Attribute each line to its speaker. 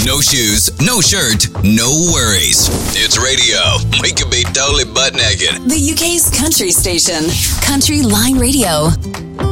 Speaker 1: No shoes, no shirt, no worries. It's radio. We can be totally butt naked.
Speaker 2: The UK's country station, Country Line Radio.